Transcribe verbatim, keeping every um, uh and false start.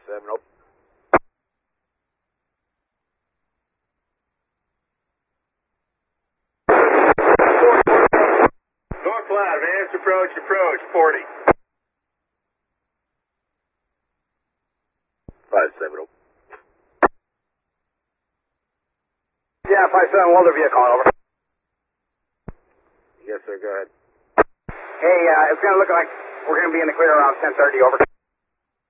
seven, oh. North Flat, advanced approach, approach, forty. five seven, oh. Yeah, five seven, Walter vehicle, over. Yes, sir, go ahead. Hey, uh, it's going to look like we're going to be in the clear around ten thirty, over.